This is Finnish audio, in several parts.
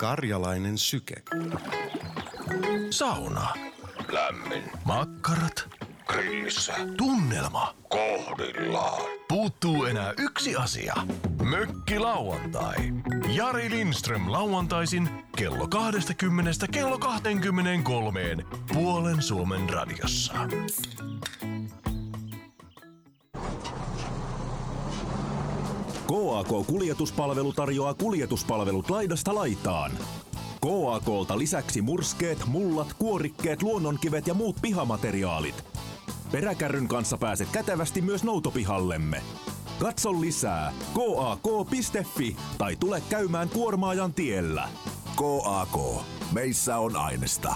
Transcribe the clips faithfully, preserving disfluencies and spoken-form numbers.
Karjalainen syke. Sauna. Lämmin. Makkarat. Grillissä. Tunnelma. Kohdillaan. Puuttuu enää yksi asia. Mökki lauantai. Jari Lindström lauantaisin kello kaksikymmentä kello kaksikymmentäkolme Puolen Suomen radiossa. K A K-kuljetuspalvelu tarjoaa kuljetuspalvelut laidasta laitaan. K A K:lta lisäksi murskeet, mullat, kuorikkeet, luonnonkivet ja muut pihamateriaalit. Peräkärryn kanssa pääset kätevästi myös noutopihallemme. Katso lisää k a k piste f i tai tule käymään Kuormaajan tiellä. K A K. Meissä on ainesta.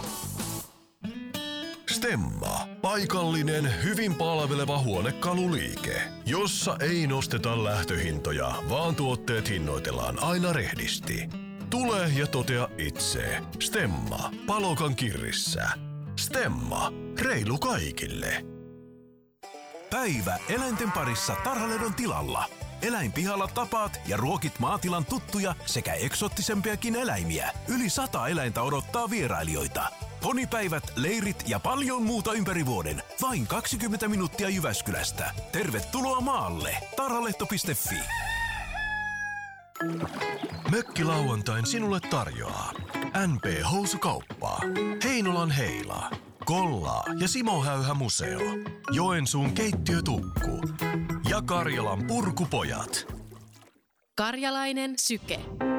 Stemma. Paikallinen, hyvin palveleva huonekaluliike, jossa ei nosteta lähtöhintoja, vaan tuotteet hinnoitellaan aina rehdisti. Tule ja totea itse. Stemma. Palokan kirrissä. Stemma. Reilu kaikille. Päivä eläinten parissa Tarhalehdon tilalla. Eläinpihalla tapaat ja ruokit maatilan tuttuja sekä eksoottisempiakin eläimiä. Yli sata eläintä odottaa vierailijoita. Ponipäivät, leirit ja paljon muuta ympäri vuoden. Vain kaksikymmentä minuuttia Jyväskylästä. Tervetuloa maalle. tarhalehto piste f i. Mökki lauantain sinulle tarjoaa N P-housukauppaa, Heinolan Heila, Kollaa ja Simo Häyhä Museo, Joensuun keittiötukku ja Karjalan Purkupojat. Karjalainen syke.